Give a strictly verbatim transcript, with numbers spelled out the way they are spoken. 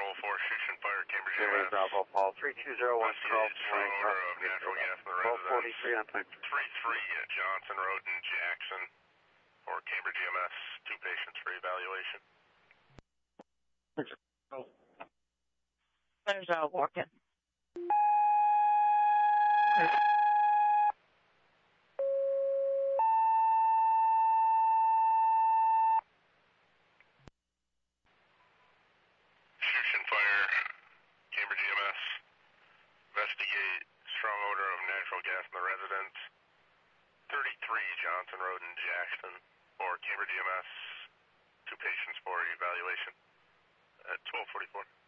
Control for Shushan Fire, Cambridge Clear E M S. Bravo, Paul, three two zero one, twelve, Strong odor of natural gas in the twelve residence. forty-three on time. three three at Johnson Road in Jackson for Cambridge E M S. Two patients for evaluation. There's a walk-in. Shushan Fire, Cambridge E M S. Investigate strong odor of natural gas in the residence. thirty-three Johnson Road in Jackson for Cambridge E M S. Two patients for evaluation at twelve forty-four.